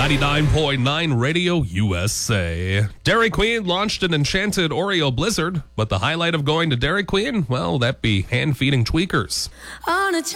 99.9 Radio USA. Dairy Queen launched an enchanted Oreo blizzard, but the highlight of going to Dairy Queen, well, that'd be hand-feeding tweakers. On a